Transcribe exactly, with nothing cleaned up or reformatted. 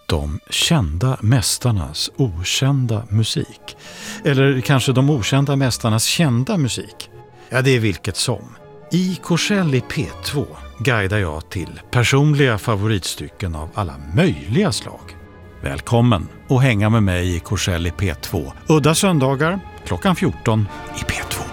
de kända mästarnas okända musik. Eller kanske de okända mästarnas kända musik. Ja, det är vilket som. I Korsell i P två guidar jag till personliga favoritstycken av alla möjliga slag. Välkommen och hänga med mig i Korsell i P två. Udda söndagar klockan fjorton i P två.